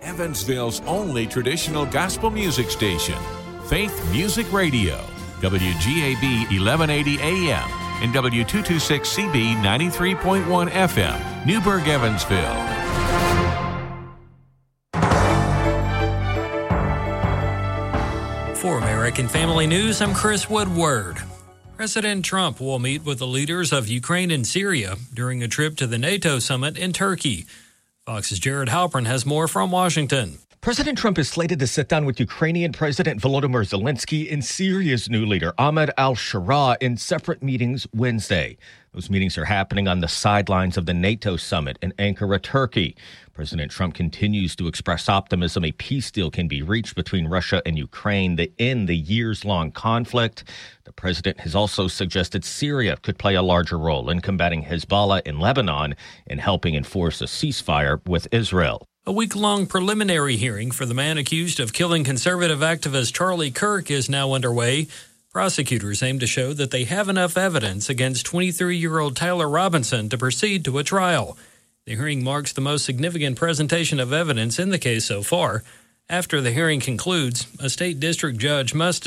Evansville's only traditional gospel music station, Faith Music Radio, WGAB 1180 AM and W226CB 93.1 FM, Newburgh, Evansville. For American Family News, I'm Chris Woodward. President Trump will meet with the leaders of Ukraine and Syria during a trip to the NATO summit in Turkey. Fox's Jared Halpern has more from Washington. President Trump is slated to sit down with Ukrainian President Volodymyr Zelensky and Syria's new leader, Ahmed al-Shara, in separate meetings Wednesday. Those meetings are happening on the sidelines of the NATO summit in Ankara, Turkey. President Trump continues to express optimism a peace deal can be reached between Russia and Ukraine to end the years-long conflict. The president has also suggested Syria could play a larger role in combating Hezbollah in Lebanon and helping enforce a ceasefire with Israel. A week-long preliminary hearing for the man accused of killing conservative activist Charlie Kirk is now underway. Prosecutors aim to show that they have enough evidence against 23-year-old Tyler Robinson to proceed to a trial. The hearing marks the most significant presentation of evidence in the case so far. After the hearing concludes, a state district judge must